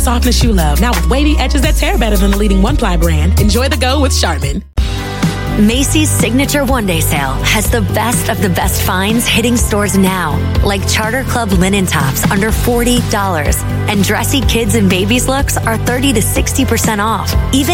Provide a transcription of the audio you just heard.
softness you love. Now with wavy edges that tear better than the leading one-ply brand. Enjoy the go with Charmin. Macy's Signature One Day Sale has the best of the best finds hitting stores now, like Charter Club linen tops under $40, and dressy kids and babies looks are 30 to 60% off. Even